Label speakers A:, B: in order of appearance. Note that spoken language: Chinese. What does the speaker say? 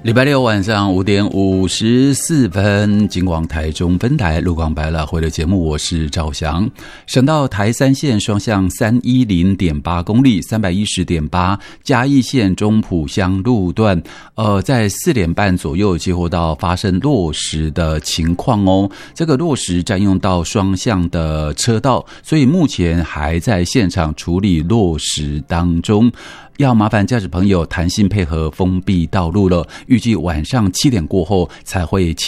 A: 礼拜六晚上5点54分，金广台中分台陆广百老汇的节目，我是赵翔。省道台三线双向 310.8 公里 310.8 嘉义县中埔乡路段，在4点半左右接获到发生落石的情况哦。这个落石占用到双向的车道，所以目前还在现场处理落石当中。要麻烦驾驶朋友弹性配合封闭道路了，预计晚上7点过后才会